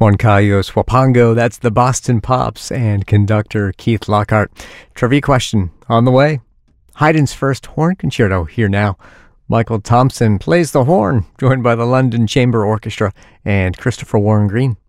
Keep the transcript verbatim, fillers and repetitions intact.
Juan Carlos Wapango, that's the Boston Pops, and conductor Keith Lockhart. Trivia question on the way. Haydn's first horn concerto here now. Michael Thompson plays the horn, joined by the London Chamber Orchestra and Christopher Warren Green.